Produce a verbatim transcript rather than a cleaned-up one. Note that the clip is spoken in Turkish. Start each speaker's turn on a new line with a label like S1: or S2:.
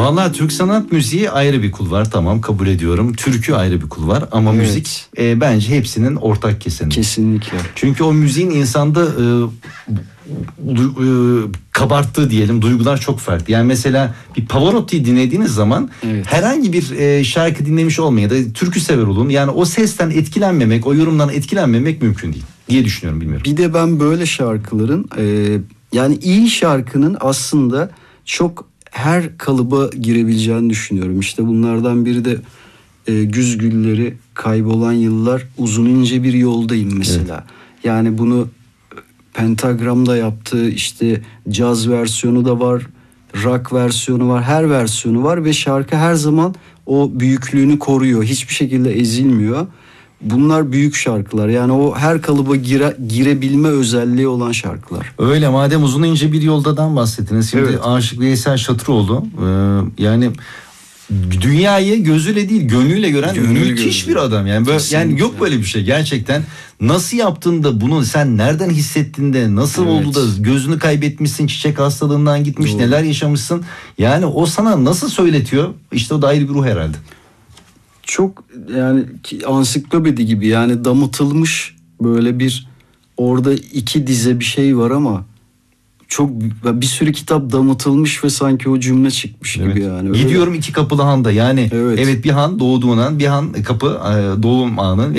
S1: Vallahi Türk sanat müziği ayrı bir kulvar, tamam, kabul ediyorum. Türkü ayrı bir kulvar ama
S2: Evet.
S1: müzik e, bence hepsinin ortak keseni.
S2: Kesinlikle.
S1: Çünkü o müziğin insanda e, du, e, kabarttığı diyelim duygular çok farklı. Yani mesela bir Pavarotti'yi dinlediğiniz zaman
S2: Evet.
S1: herhangi bir e, şarkı dinlemiş olmayın ya da türkü sever olun. Yani o sesten etkilenmemek, o yorumdan etkilenmemek mümkün değil diye düşünüyorum, bilmiyorum.
S2: Bir de ben böyle şarkıların e, yani iyi şarkının aslında çok her kalıba girebileceğini düşünüyorum. İşte bunlardan biri de e, Güz Gülleri, Kaybolan Yıllar, Uzun ince bir yoldayım mesela. Evet. Yani bunu Pentagram'da yaptığı, işte caz versiyonu da var, rock versiyonu var, her versiyonu var ve şarkı her zaman o büyüklüğünü koruyor. Hiçbir şekilde ezilmiyor. Bunlar büyük şarkılar. Yani o her kalıba gire, girebilme özelliği olan şarkılar.
S1: Öyle, madem Uzun ince bir yoldadan bahsettiniz. Şimdi evet. Aşık Veysel Şatıroğlu e, yani dünyayı gözüyle değil gönlüyle gören Gönül müthiş gözü. bir adam. Yani böyle, yani yok böyle bir şey gerçekten. Nasıl yaptın da bunu sen nereden hissettin de nasıl evet. oldu da gözünü kaybetmişsin, çiçek hastalığından gitmiş, Doğru. neler yaşamışsın. Yani o sana nasıl söyletiyor? İşte o da ayrı bir ruh herhalde.
S2: Çok yani ansiklopedi gibi, yani damıtılmış böyle bir, orada iki dize bir şey var ama çok bir sürü kitap damıtılmış ve sanki o cümle çıkmış evet. gibi yani. Öyle.
S1: Gidiyorum iki kapılı handa, yani evet. evet bir han doğduğun an, bir han kapı doğum anı.